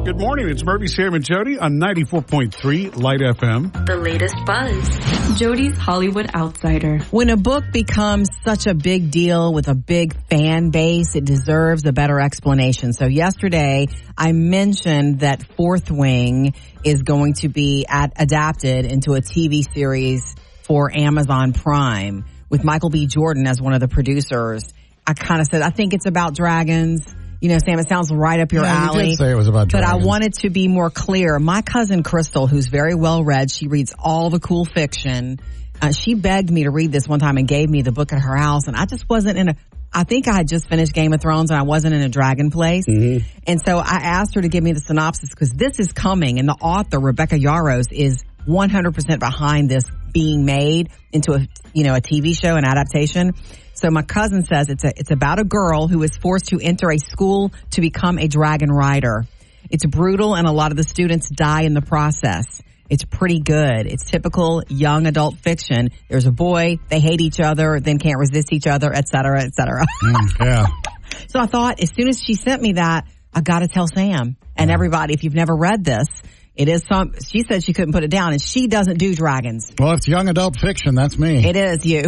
Good morning. It's Murphy, Sam, and Jody on 94.3 Light FM. The latest buzz. Jody's Hollywood Outsider. When a book becomes such a big deal with a big fan base, it deserves a better explanation. So yesterday, I mentioned that Fourth Wing is going to be adapted into a TV series for Amazon Prime with Michael B. Jordan as one of the producers. I kind of said, I think it's about dragons. You know, Sam, it sounds right up your alley. You did say it was about dragons. But I wanted to be more clear. My cousin Crystal, who's very well read, she reads all the cool fiction. She begged me to read this one time and gave me the book at her house. And I just wasn't I think I had just finished Game of Thrones and I wasn't in a dragon place. Mm-hmm. And so I asked her to give me the synopsis because this is coming. And the author, Rebecca Yarros, is 100% behind this being made into a TV show, an adaptation. So my cousin says it's about a girl who is forced to enter a school to become a dragon rider. It's brutal and a lot of the students die in the process. It's pretty good. It's typical young adult fiction. There's a boy, they hate each other, then can't resist each other, et cetera, et cetera. Yeah. So I thought as soon as she sent me that, I got to tell Sam and everybody, if you've never read this, it is she said she couldn't put it down, and she doesn't do dragons. Well, it's young adult fiction. That's me. It is you.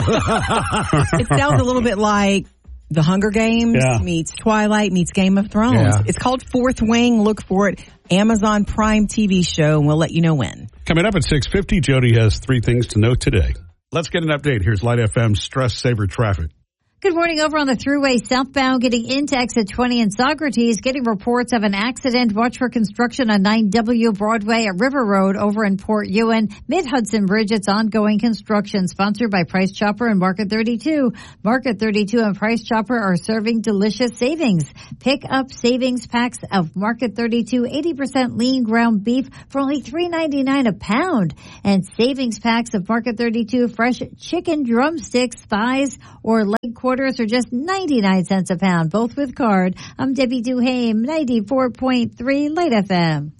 It sounds a little bit like The Hunger Games meets Twilight meets Game of Thrones. Yeah. It's called Fourth Wing. Look for it. Amazon Prime TV show, and we'll let you know when. Coming up at 6:50, Jody has 3 things to note today. Let's get an update. Here's Light FM Stress Saver Traffic. Good morning. Over on the Thruway southbound, getting into exit 20 in Socrates, getting reports of an accident. Watch for construction on 9W Broadway at River Road over in Port Ewan. Mid-Hudson Bridge, it's ongoing construction. Sponsored by Price Chopper and Market 32. Market 32 and Price Chopper are serving delicious savings. Pick up savings packs of Market 32 80% lean ground beef for only $3.99 a pound. And savings packs of Market 32 fresh chicken drumsticks, thighs, or leg quarters are just 99 cents a pound, both with card. I'm Debbie Duhame, 94.3 Light FM.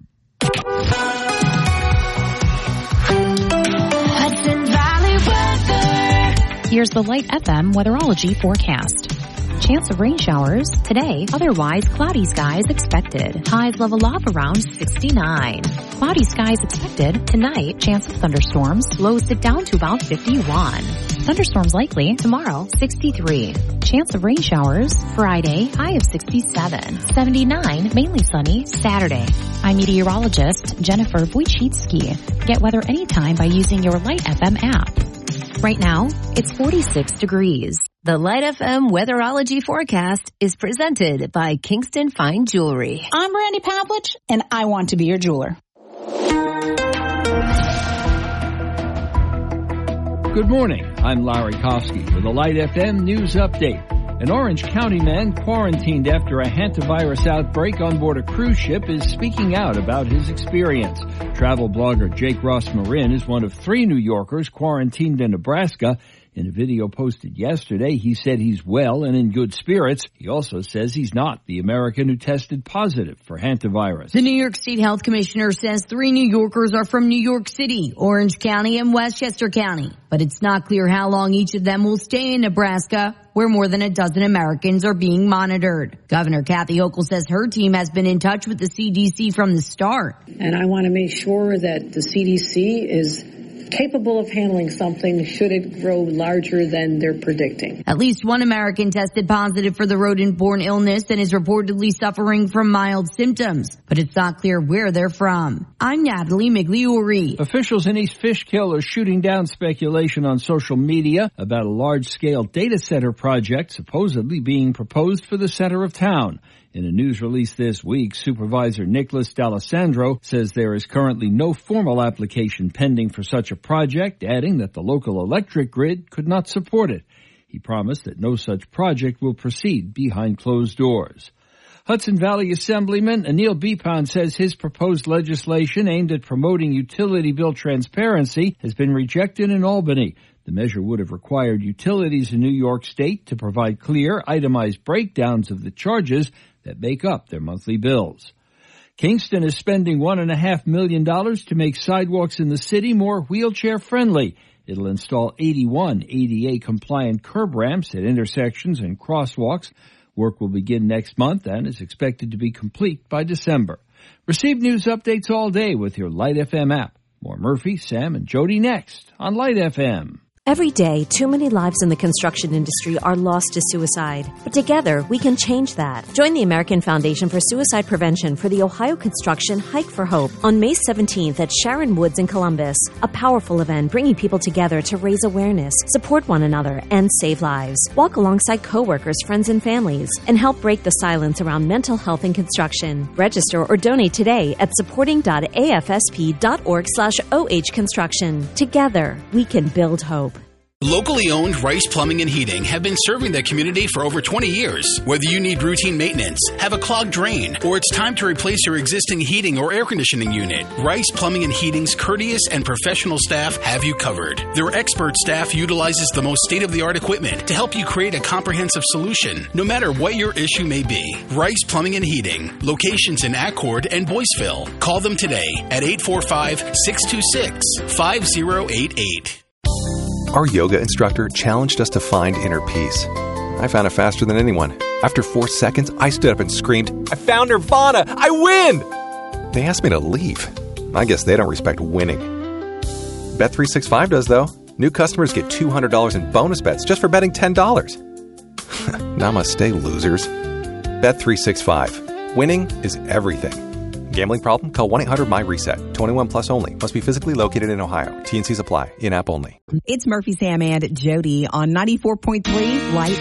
Hudson Valley weather. Here's the Light FM weatherology forecast. Chance of rain showers today, otherwise cloudy skies expected. Highs level off around 69. Cloudy skies expected tonight, chance of thunderstorms, lows dip down to about 51. Thunderstorms likely tomorrow, 63. Chance of rain showers Friday, high of 67. 79, mainly sunny Saturday. I'm meteorologist Jennifer Wojcicki. Get weather anytime by using your Light FM app. Right now, it's 46 degrees. The Light FM weatherology forecast is presented by Kingston Fine Jewelry. I'm Randy Pavlich, and I want to be your jeweler. Good morning. I'm Larry Kofsky with a Light FM news update. An Orange County man quarantined after a hantavirus outbreak on board a cruise ship is speaking out about his experience. Travel blogger Jake Ross Marin is one of 3 New Yorkers quarantined in Nebraska. In a video posted yesterday, he said he's well and in good spirits. He also says he's not the American who tested positive for hantavirus. The New York State Health Commissioner says 3 New Yorkers are from New York City, Orange County, and Westchester County. But it's not clear how long each of them will stay in Nebraska, where more than a dozen Americans are being monitored. Governor Kathy Hochul says her team has been in touch with the CDC from the start. And I want to make sure that the CDC is capable of handling something should it grow larger than they're predicting. At least 1 American tested positive for the rodent-borne illness and is reportedly suffering from mild symptoms, but it's not clear where they're from. I'm Natalie Migliori. Officials in East Fishkill are shooting down speculation on social media about a large-scale data center project supposedly being proposed for the center of town. In a news release this week, Supervisor Nicholas D'Alessandro says there is currently no formal application pending for such a project, adding that the local electric grid could not support it. He promised that no such project will proceed behind closed doors. Hudson Valley Assemblyman Anil Bipan says his proposed legislation aimed at promoting utility bill transparency has been rejected in Albany. The measure would have required utilities in New York State to provide clear, itemized breakdowns of the charges that make up their monthly bills. Kingston is spending $1.5 million to make sidewalks in the city more wheelchair-friendly. It'll install 81 ADA-compliant curb ramps at intersections and crosswalks. Work will begin next month and is expected to be complete by December. Receive news updates all day with your Light FM app. More Murphy, Sam, and Jody next on Light FM. Every day, too many lives in the construction industry are lost to suicide. But together, we can change that. Join the American Foundation for Suicide Prevention for the Ohio Construction Hike for Hope on May 17th at Sharon Woods in Columbus. A powerful event bringing people together to raise awareness, support one another, and save lives. Walk alongside coworkers, friends, and families, and help break the silence around mental health in construction. Register or donate today at supporting.afsp.org/OH Construction. Together, we can build hope. Locally owned Rice Plumbing and Heating have been serving the community for over 20 years. Whether you need routine maintenance, have a clogged drain, or it's time to replace your existing heating or air conditioning unit, Rice Plumbing and Heating's courteous and professional staff have you covered. Their expert staff utilizes the most state-of-the-art equipment to help you create a comprehensive solution, no matter what your issue may be. Rice Plumbing and Heating, locations in Accord and Boyceville. Call them today at 845-626-5088. Our yoga instructor challenged us to find inner peace. I found it faster than anyone. After 4 seconds, I stood up and screamed, "I found Nirvana! I win!" They asked me to leave. I guess they don't respect winning. Bet365 does, though. New customers get $200 in bonus bets just for betting $10. Namaste, losers. Bet365. Winning is everything. Gambling problem? Call 1-800-MY-RESET. 21 plus only. Must be physically located in Ohio. T&Cs apply. In-app only. It's Murphy, Sam, and Jody on 94.3 Light